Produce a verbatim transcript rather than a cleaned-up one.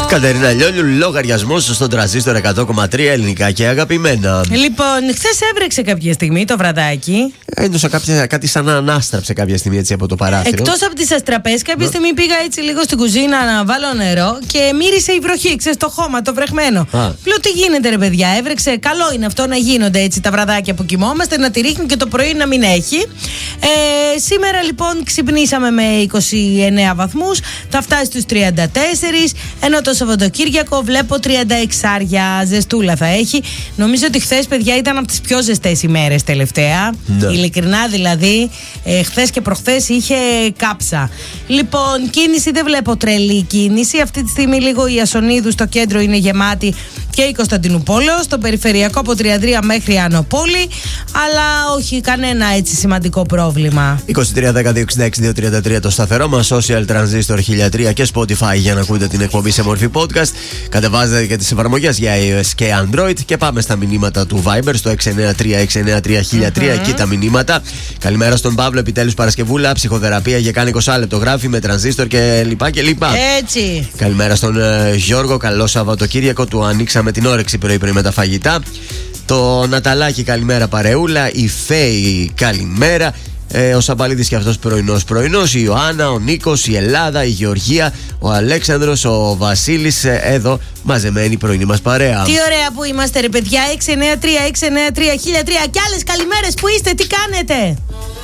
Κατερίνα Λιόλιου, λογαριασμός στον τρανζίστορ εκατό κόμμα τρία, ελληνικά και αγαπημένα. Λοιπόν, χθες έβρεξε κάποια στιγμή το βραδάκι. Ένιωσα κάποια, κάτι σαν να ανάστραψε κάποια στιγμή έτσι από το παράθυρο. Εκτός από τις αστραπές, κάποια στιγμή πήγα έτσι λίγο στην κουζίνα να βάλω νερό και μύρισε η βροχή, ξέρεις, το χώμα, το βρεχμένο. Λέω, τι γίνεται, ρε παιδιά, έβρεξε. Καλό είναι αυτό να γίνονται έτσι τα βραδάκια που κοιμόμαστε, να τη ρίχνει και το πρωί να μην έχει. Ε, σήμερα λοιπόν ξυπνήσαμε με είκοσι εννέα βαθμούς, θα φτάσει στους τριάντα τέσσερα, ενώ το Σαββατοκύριακο βλέπω τριάντα έξι, ζεστούλα θα έχει. Νομίζω ότι χθες, παιδιά, ήταν από τις πιο ζεστές ημέρες τελευταία. Ναι. Ειλικρινά δηλαδή, ε, χθες και προχθές είχε κάψα. Λοιπόν, κίνηση δεν βλέπω τρελή κίνηση. Αυτή τη στιγμή λίγο η Ιασονίδου στο κέντρο είναι γεμάτη και η Κωνσταντινούπολεως, στο περιφερειακό από Τριανδρία μέχρι Άνω Πόλη, αλλά όχι κανένα έτσι σημαντικό πρόβλημα. είκοσι τρία δέκα δύο εξήντα έξι δύο τριάντα τρία το σταθερό μας, Social Transistor χίλια τρία και Spotify για να ακούτε την εκπομπή σε μορφή podcast. Κατεβάζετε και τις εφαρμογές για iOS και Android και πάμε στα μηνύματα του Viber στο έξι εννέα τρία έξι εννέα τρία χίλια τρία, εκεί τα μηνύματα. Καλημέρα στον Παύλο, επιτέλους Παρασκευούλα, ψυχοθεραπεία για κάνει είκοσι λεπτό γράφει με τρανζίστορ και λοιπά και λοιπά. Έτσι. Καλημέρα στον uh, Γιώργο, καλό Σαββατοκύριακο, του ανοίξαμε την όρεξη πρωί-πρωί με τα φαγητά. Το Ναταλάκι, καλημέρα παρεούλα. Η Φέη, καλημέρα. Ε, ο Σαμπαλίδης και αυτός πρωινός πρωινός. Η Ιωάννα, ο Νίκος, η Ελλάδα, η Γεωργία, ο Αλέξανδρος, ο Βασίλης. Ε, εδώ μαζεμένη η πρωινή μας παρέα. Τι ωραία που είμαστε, ρε παιδιά. έξι εννέα τρία έξι εννέα τρία χίλια τρία και άλλες καλημέρες που είστε, τι κάνετε?